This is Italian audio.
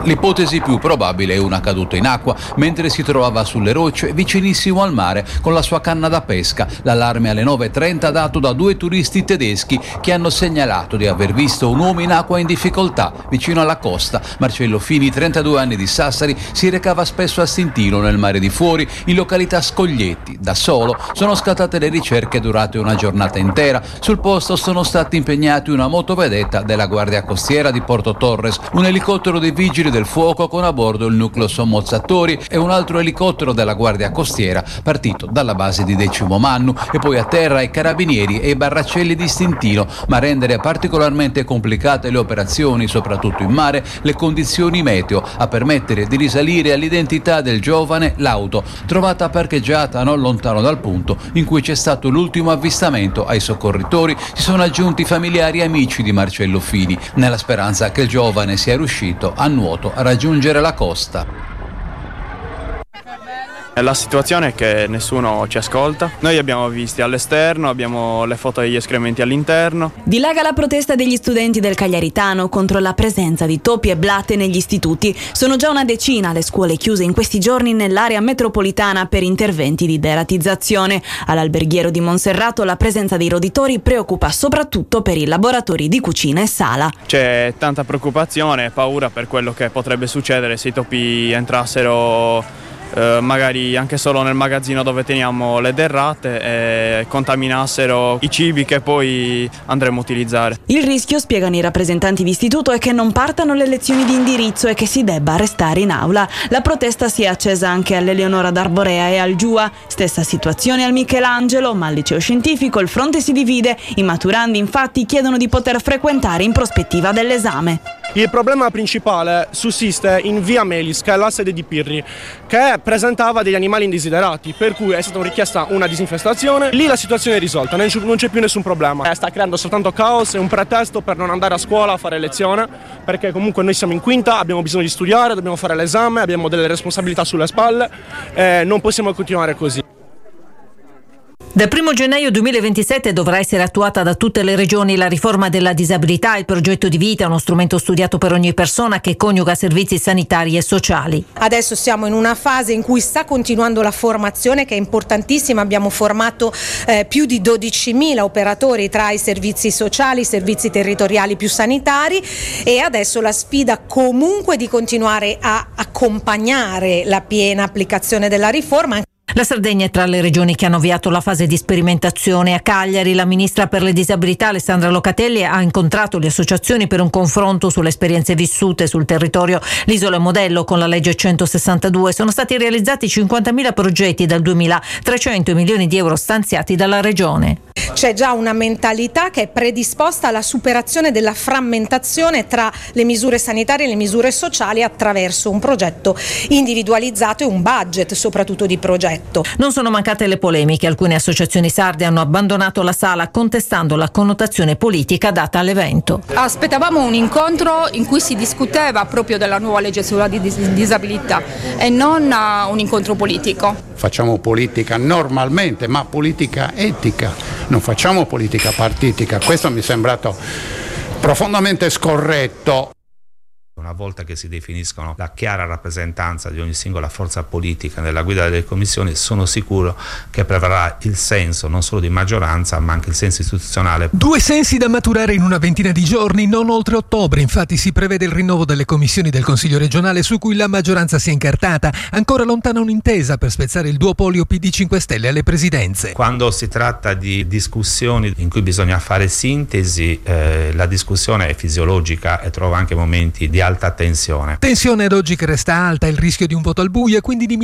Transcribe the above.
L'ipotesi più probabile è una caduta in acqua mentre si trovava sulle rocce vicinissimo al mare con la sua canna da pesca. L'allarme alle 9:30 dato da 2 turisti tedeschi che hanno segnalato di aver visto un uomo in acqua in difficoltà vicino alla costa. Marcello Fini, 32 anni, di Sassari, si recava spesso a Stintino nel mare di Fuori, in località Scoglietti. Da solo sono scattate le ricerche durate una giornata intera. Sul posto sono stati impegnati una motovedetta della Guardia Costiera di Porto Torres, un elicottero dei Vigili del Fuoco con a bordo il nucleo sommozzatori e un altro elicottero della Guardia Costiera partito dalla base di Decimo Mannu, e poi a terra i carabinieri e i barraccelli di Stintino. Ma a rendere particolarmente complicate le operazioni, soprattutto in mare, le condizioni meteo, a permettere di risalire all'identità del giovane l'auto trovata parcheggiata non lontano dal punto in cui c'è stato l'ultimo avvistamento. Ai soccorritori si sono aggiunti familiari e amici di Marcello Fini, nella speranza che il giovane sia riuscito a nuoto a raggiungere la costa. La situazione è che nessuno ci ascolta. Noi abbiamo visti all'esterno, abbiamo le foto degli escrementi all'interno. Dilaga la protesta degli studenti del Cagliaritano contro la presenza di topi e blatte negli istituti. Sono già una decina le scuole chiuse in questi giorni nell'area metropolitana per interventi di deratizzazione. All'alberghiero di Monserrato la presenza dei roditori preoccupa soprattutto per i laboratori di cucina e sala. C'è tanta preoccupazione e paura per quello che potrebbe succedere se i topi entrassero magari anche solo nel magazzino dove teniamo le derrate e contaminassero i cibi che poi andremo a utilizzare. Il rischio, spiegano i rappresentanti di istituto, è che non partano le lezioni di indirizzo e che si debba restare in aula. La protesta si è accesa anche all'Eleonora d'Arborea e al Giua. Stessa situazione al Michelangelo, ma al liceo scientifico il fronte si divide. I maturandi infatti chiedono di poter frequentare in prospettiva dell'esame. Il problema principale sussiste in via Melis, che è la sede di Pirri, che presentava degli animali indesiderati, per cui è stata richiesta una disinfestazione. Lì la situazione è risolta, non c'è più nessun problema. Sta creando soltanto caos, è un pretesto per non andare a scuola a fare lezione, perché comunque noi siamo in quinta, abbiamo bisogno di studiare, dobbiamo fare l'esame, abbiamo delle responsabilità sulle spalle, non possiamo continuare così. Dal 1 gennaio 2027 dovrà essere attuata da tutte le regioni la riforma della disabilità. Il progetto di vita è uno strumento studiato per ogni persona che coniuga servizi sanitari e sociali. Adesso siamo in una fase in cui sta continuando la formazione, che è importantissima. Abbiamo formato più di 12.000 operatori tra i servizi sociali, i servizi territoriali più sanitari, e adesso la sfida comunque di continuare a accompagnare la piena applicazione della riforma. La Sardegna è tra le regioni che hanno avviato la fase di sperimentazione. A Cagliari la ministra per le disabilità Alessandra Locatelli ha incontrato le associazioni per un confronto sulle esperienze vissute sul territorio. L'isola è modello con la legge 162. Sono stati realizzati 50.000 progetti dal 2000, 300 milioni di euro stanziati dalla regione. C'è già una mentalità che è predisposta alla superazione della frammentazione tra le misure sanitarie e le misure sociali attraverso un progetto individualizzato e un budget soprattutto di progetto. Non sono mancate le polemiche. Alcune associazioni sarde hanno abbandonato la sala contestando la connotazione politica data all'evento. Aspettavamo un incontro in cui si discuteva proprio della nuova legge sulla disabilità e non un incontro politico. Facciamo politica normalmente, ma politica etica, non facciamo politica partitica. Questo mi è sembrato profondamente scorretto. Una volta che si definiscono la chiara rappresentanza di ogni singola forza politica nella guida delle commissioni, sono sicuro che prevarrà il senso non solo di maggioranza ma anche il senso istituzionale. 2 sensi da maturare in una ventina di giorni, non oltre ottobre. Infatti si prevede il rinnovo delle commissioni del Consiglio regionale su cui la maggioranza si è incartata. Ancora lontana un'intesa per spezzare il duopolio PD 5 Stelle alle presidenze. Quando si tratta di discussioni in cui bisogna fare sintesi, la discussione è fisiologica e trova anche momenti di alta tensione. Tensione ad oggi che resta alta, il rischio di un voto al buio e quindi di